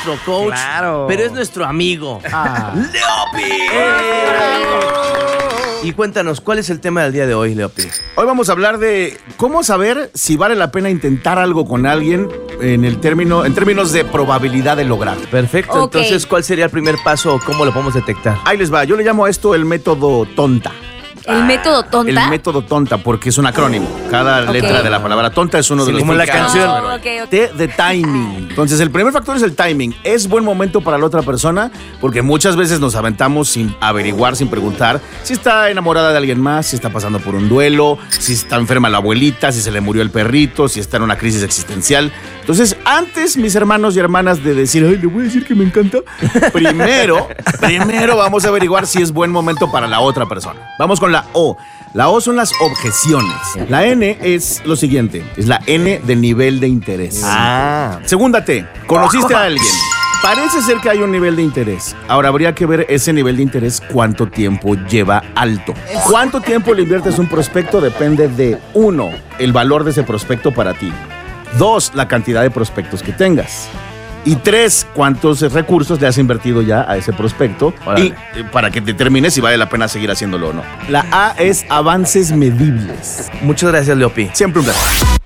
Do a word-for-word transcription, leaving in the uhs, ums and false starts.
nuestro coach, Claro. pero es nuestro amigo. Ah. ¡Leopi! Y cuéntanos, ¿cuál es el tema del día de hoy, Leopi? Hoy vamos a hablar de cómo saber si vale la pena intentar algo con alguien en el término, en términos de probabilidad de lograr. Perfecto, Ok. entonces, ¿cuál sería el primer paso o cómo lo podemos detectar? Ahí les va, yo le llamo a esto el método tonta. ¿El método tonta? El método tonta, porque es un acrónimo. Cada Ok. letra de la palabra tonta es uno Sí, de los como la significados. canción. Oh, ok, ok. T de timing. Entonces, el primer factor es el timing. Es buen momento para la otra persona porque muchas veces nos aventamos sin averiguar, sin preguntar si está enamorada de alguien más, si está pasando por un duelo, si está enferma la abuelita, si se le murió el perrito, si está en una crisis existencial. Entonces, antes, mis hermanos y hermanas, de decir, ay, le voy a decir que me encanta, primero, primero vamos a averiguar si es buen momento para la otra persona. Vamos con la O. La O son las objeciones. La N es lo siguiente, es la N de nivel de interés. Ah, Segunda T, conociste a alguien. Parece ser que hay un nivel de interés. Ahora habría que ver ese nivel de interés cuánto tiempo lleva alto. ¿Cuánto tiempo le inviertes a un prospecto? Depende de, uno, el valor de ese prospecto para ti. Dos, la cantidad de prospectos que tengas. Y tres, cuántos recursos le has invertido ya a ese prospecto. Órale. Y eh, para que determines si vale la pena seguir haciéndolo o no. La A es avances medibles. muchas gracias, Leopi. Siempre un placer.